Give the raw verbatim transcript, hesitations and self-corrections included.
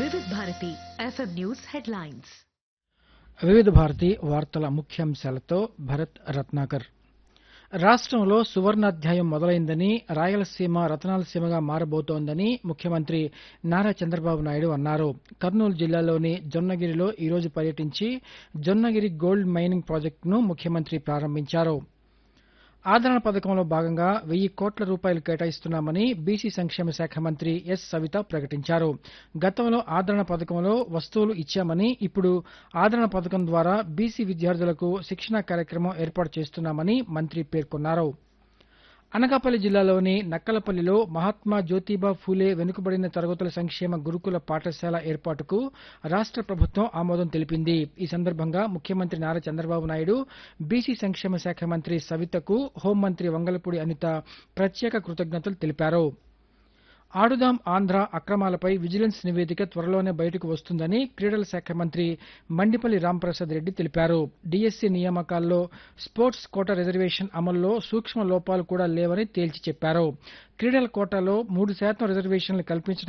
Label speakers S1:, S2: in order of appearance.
S1: వివిధ Bharati FM news headlines.
S2: వివిధ భారతి వార్తల ముఖ్యాంశాలతో భరత్ రత్నాకర్. రాష్ట్రంలో సువర్ణాధ్యాయం మొదలైందని, రాయలసీమ రతనాలసీమగా మారబోతోందని ముఖ్యమంత్రి నారా చంద్రబాబు నాయుడు అన్నారు. కర్నూలు జిల్లాలోని జొన్నగిరిలో ఈరోజు పర్యటించి జొన్నగిరి గోల్డ్ మైనింగ్ ప్రాజెక్టును ముఖ్యమంత్రి ప్రారంభించారు. ఆదరణ పథకంలో భాగంగా వెయ్యి కోట్ల రూపాయలు కేటాయిస్తున్నామని బీసీ సంక్షేమ శాఖ మంత్రి ఎస్ సవిత ప్రకటించారు. గతంలో ఆదరణ పథకంలో వస్తువులు ఇచ్చామని, ఇప్పుడు ఆదరణ పథకం ద్వారా బీసీ విద్యార్థులకు శిక్షణా కార్యక్రమం ఏర్పాటు చేస్తున్నామని మంత్రి పేర్కొన్నారు. అనకాపల్లి జిల్లాలోని నక్కలపల్లిలో మహాత్మా జ్యోతిబా ఫూలే వెనుకబడిన తరగతుల సంక్షేమ గురుకుల పాఠశాల ఏర్పాటుకు రాష్ట్ర ప్రభుత్వం ఆమోదం తెలిపింది. ఈ సందర్భంగా ముఖ్యమంత్రి నారా చంద్రబాబు నాయుడు బీసీ సంక్షేమ శాఖ మంత్రి సవితకు హోంమంత్రి వంగలపూడి అనిత ప్రత్యేక కృతజ్ఞతలు తెలిపారు. ఆడుదాం ఆంధ్ర అక్రమాలపై విజిలెన్స్ నివేదిక త్వరలోనే బయటకు వస్తుందని క్రీడల శాఖ మంత్రి మండిపల్లి రాంప్రసాద్ రెడ్డి తెలిపారు. డీఎస్సీ నియామకాల్లో స్పోర్ట్స్ కోటా రిజర్వేషన్ అమల్లో సూక్ష్మ లోపాలు కూడా లేవని తేల్చి చెప్పారు. క్రీడల కోటాలో మూడు శాతం రిజర్వేషన్లు కల్పించడం